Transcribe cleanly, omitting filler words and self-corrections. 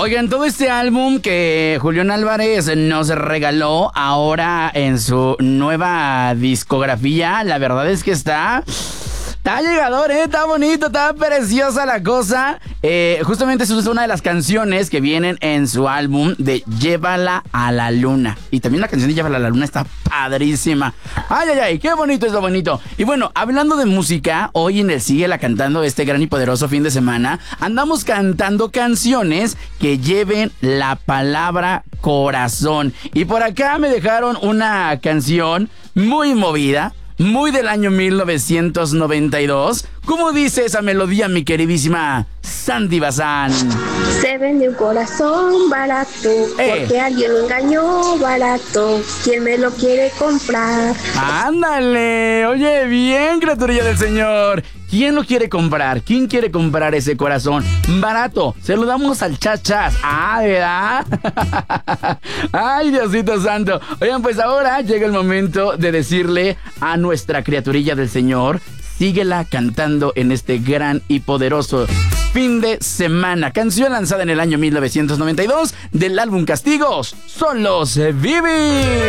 Oigan, todo este álbum que Julián Álvarez nos regaló ahora en su nueva discografía, la verdad es que está llegador, está bonito, está preciosa la cosa. Justamente esa es una de las canciones que vienen en su álbum de Llévala a la Luna. Y también la canción de Llévala a la Luna está padrísima. Ay, ay, ay, qué bonito es lo bonito. Y bueno, hablando de música, hoy en el Síguela Cantando, este gran y poderoso fin de semana, andamos cantando canciones que lleven la palabra corazón. Y por acá me dejaron una canción muy movida, muy del año 1992. ¿Cómo dice esa melodía, mi queridísima Sandy Bazán? Se vende un corazón barato, porque alguien lo engañó barato. ¿Quién me lo quiere comprar? ¡Ándale! Oye, bien, criaturilla del Señor. ¿Quién lo quiere comprar? ¿Quién quiere comprar ese corazón barato? Se lo damos al chachas. Ah, ¿verdad? Ay, Diosito santo. Oigan, pues ahora llega el momento de decirle a nuestra criaturilla del Señor: síguela cantando en este gran y poderoso fin de semana. Canción lanzada en el año 1992 del álbum Castigos. Solos Vivi.